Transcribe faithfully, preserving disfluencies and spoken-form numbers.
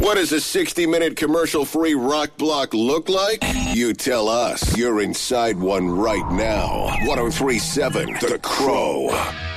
What does a sixty-minute commercial-free rock block look like? You tell us. You're inside one right now. one oh three point seven The Crow.